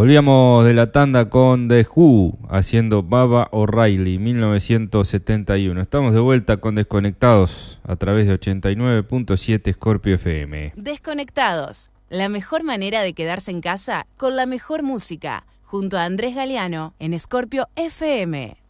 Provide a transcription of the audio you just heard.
Volvíamos de la tanda con The Who haciendo Baba O'Reilly 1971. Estamos de vuelta con Desconectados a través de 89.7 Scorpio FM. Desconectados, la mejor manera de quedarse en casa con la mejor música, junto a Andrés Galeano en Scorpio FM.